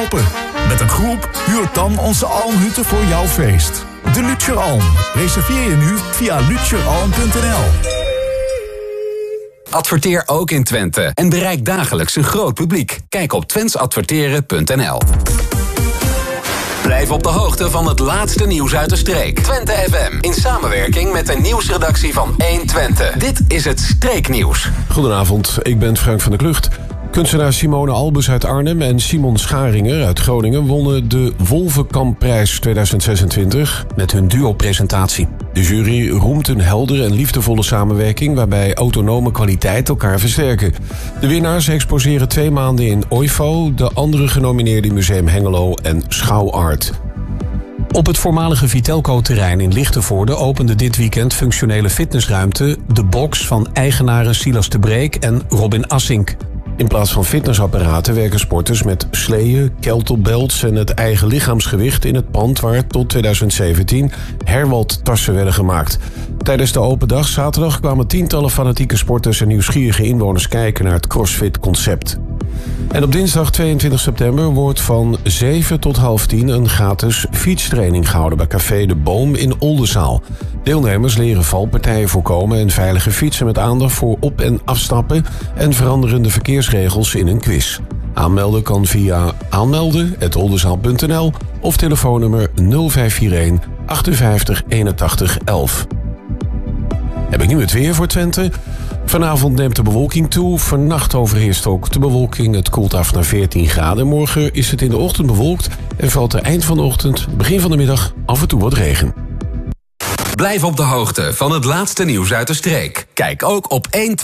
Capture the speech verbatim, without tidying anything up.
Met een groep huurt dan onze Almhutten voor jouw feest. De Lutjer Alm. Reserveer je nu via lutjeralm punt n l. Adverteer ook in Twente en bereik dagelijks een groot publiek. Kijk op twents adverteren punt n l. Blijf op de hoogte van het laatste nieuws uit de streek. Twente F M, in samenwerking met de nieuwsredactie van één Twente. Dit is het Streeknieuws. Goedenavond, ik ben Frank van der Klucht. Kunstenaar Simone Albus uit Arnhem en Simon Scharinger uit Groningen wonnen de Wolvenkampprijs tweeduizend zesentwintig met hun duo-presentatie. De jury roemt een heldere en liefdevolle samenwerking waarbij autonome kwaliteit elkaar versterken. De winnaars exposeren twee maanden in OIFO, de andere genomineerden in Museum Hengelo en Schouwart. Op het voormalige Vitelco-terrein in Lichtenvoorde opende dit weekend functionele fitnessruimte De Box van eigenaren Silas de Breek en Robin Assink. In plaats van fitnessapparaten werken sporters met sleeën, kettlebells en het eigen lichaamsgewicht in het pand waar tot tweeduizend zeventien Herwald-tassen werden gemaakt. Tijdens de open dag zaterdag kwamen tientallen fanatieke sporters en nieuwsgierige inwoners kijken naar het CrossFit-concept. En op dinsdag tweeëntwintig september wordt van zeven tot half tien een gratis fietstraining gehouden bij Café de Boom in Oldenzaal. Deelnemers leren valpartijen voorkomen en veilige fietsen met aandacht voor op- en afstappen en veranderende verkeersregels in een quiz. Aanmelden kan via aanmelden apenstaartje oldenzaal punt n l of telefoonnummer nul vijf vier een achtenvijftig eenentachtig elf. Heb ik nu het weer voor Twente? Vanavond neemt de bewolking toe. Vannacht overheerst ook de bewolking. Het koelt af naar veertien graden. Morgen is het in de ochtend bewolkt en valt er eind van de ochtend, begin van de middag af en toe wat regen. Blijf op de hoogte van het laatste nieuws uit de streek. Kijk ook op één